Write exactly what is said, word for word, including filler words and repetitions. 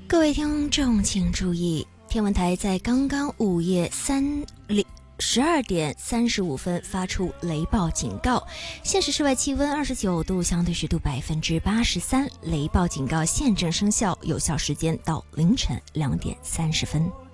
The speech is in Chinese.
各位听众请注意，天文台在刚刚午夜三零十二点三十五分发出雷暴警告，现时室外气温二十九度，相对湿度百分之八十三，雷暴警告现正生效，有效时间到凌晨两点三十分。